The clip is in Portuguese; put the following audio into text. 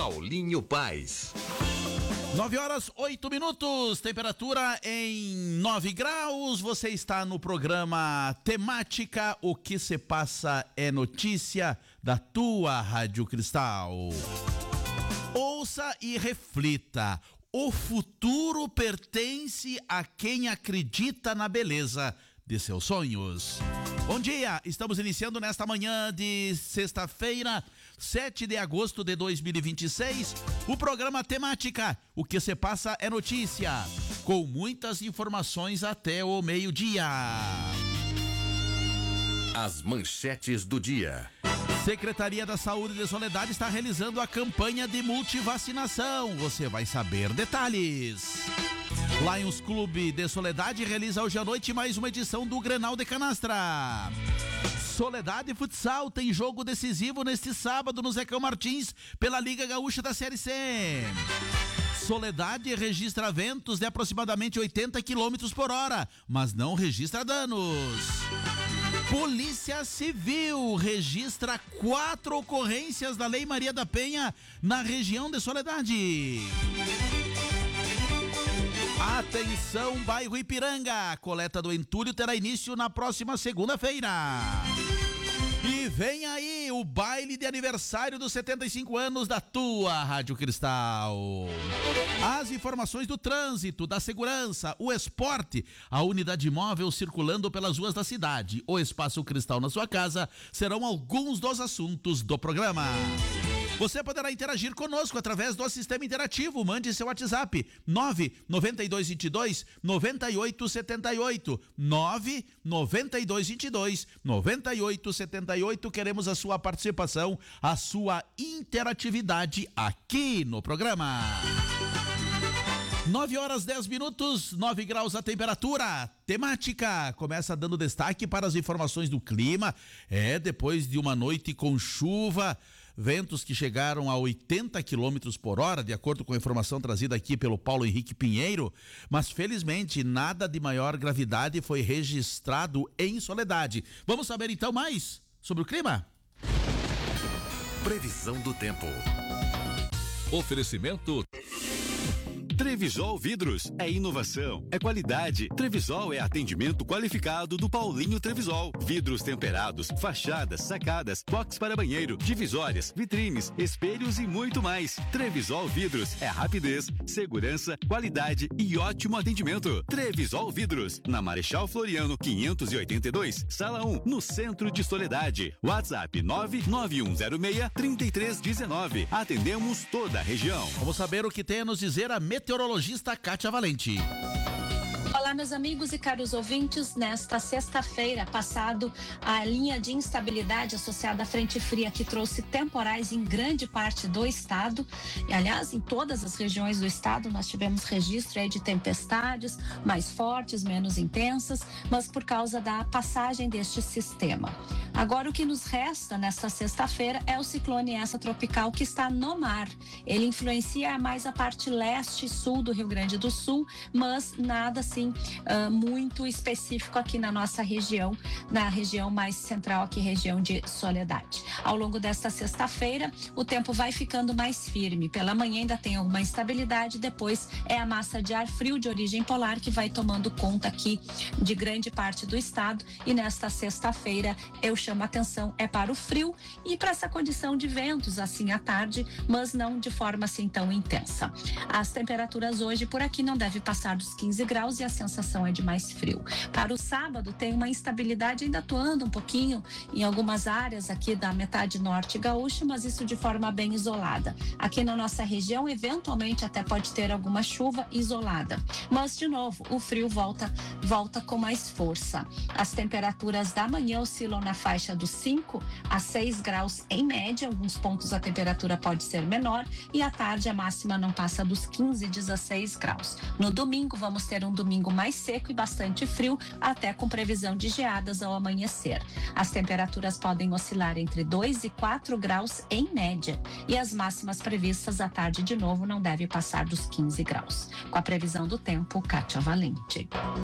Paulinho Paes. 9h08, temperatura em 9 graus. Você está no programa Temática. O que se passa é notícia da tua Rádio Cristal. Ouça e reflita. O futuro pertence a quem acredita na beleza de seus sonhos. Bom dia, estamos iniciando nesta manhã de sexta-feira, 7 de agosto de 2026, o programa Temática, o que se passa é notícia, com muitas informações até o meio-dia. As manchetes do dia. Secretaria da Saúde de Soledade está realizando a campanha de multivacinação, você vai saber detalhes. Lions Clube de Soledade realiza hoje à noite mais uma edição do Grenal de Canastra. Soledade Futsal tem jogo decisivo neste sábado no Zecão Martins pela Liga Gaúcha da Série C. Soledade registra ventos de aproximadamente 80 km por hora, mas não registra danos. Polícia Civil registra 4 ocorrências da Lei Maria da Penha na região de Soledade. Atenção, bairro Ipiranga, a coleta do entulho terá início na próxima segunda-feira. E vem aí o baile de aniversário dos 75 anos da tua Rádio Cristal. As informações do trânsito, da segurança, o esporte, a unidade móvel circulando pelas ruas da cidade, o Espaço Cristal na sua casa, serão alguns dos assuntos do programa. Você poderá interagir conosco através do sistema interativo. Mande seu WhatsApp 99222-9878 99222-9878. Queremos a sua participação, a sua interatividade aqui no programa. 9h10, 9 graus a temperatura. Temática começa dando destaque para as informações do clima. Depois de uma noite com chuva, ventos que chegaram a 80 km por hora, de acordo com a informação trazida aqui pelo Paulo Henrique Pinheiro, mas felizmente nada de maior gravidade foi registrado em Soledade. Vamos saber então mais sobre o clima? Previsão do tempo. Oferecimento Trevisol Vidros, é inovação, é qualidade. Trevisol é atendimento qualificado do Paulinho Trevisol. Vidros temperados, fachadas, sacadas, box para banheiro, divisórias, vitrines, espelhos e muito mais. Trevisol Vidros é rapidez, segurança, qualidade e ótimo atendimento. Trevisol Vidros, na Marechal Floriano 582, Sala 1, no centro de Soledade. WhatsApp 99106-3319. Atendemos toda a região. Vamos saber o que tem a nos dizer a meteorologista Kátia Valente. Olá, meus amigos e caros ouvintes. Nesta sexta-feira, passado a linha de instabilidade associada à frente fria que trouxe temporais em grande parte do estado, e aliás, em todas as regiões do estado, nós tivemos registro aí de tempestades mais fortes, menos intensas, mas por causa da passagem deste sistema. Agora, o que nos resta nesta sexta-feira é o ciclone essa tropical que está no mar. Ele influencia mais a parte leste e sul do Rio Grande do Sul, mas nada assim muito específico aqui na nossa região, na região mais central aqui, região de Soledade. Ao longo desta sexta-feira, o tempo vai ficando mais firme. Pela manhã ainda tem alguma instabilidade, depois é a massa de ar frio de origem polar que vai tomando conta aqui de grande parte do estado, e nesta sexta-feira eu chamo a atenção para o frio e para essa condição de ventos assim à tarde, mas não de forma assim tão intensa. As temperaturas hoje por aqui não devem passar dos 15 graus e a sensação é de mais frio. Para o sábado tem uma instabilidade ainda atuando um pouquinho em algumas áreas aqui da metade norte gaúcha, mas isso de forma bem isolada. Aqui na nossa região, eventualmente até pode ter alguma chuva isolada, mas de novo o frio volta com mais força. As temperaturas da manhã oscilam na faixa dos 5 a 6 graus em média, alguns pontos a temperatura pode ser menor, e à tarde a máxima não passa dos 15, 16 graus. No domingo vamos ter um domingo mais seco e bastante frio, até com previsão de geadas ao amanhecer. As temperaturas podem oscilar entre 2 e 4 graus em média, e as máximas previstas à tarde de novo não devem passar dos 15 graus. Com a previsão do tempo, Kátia Valente.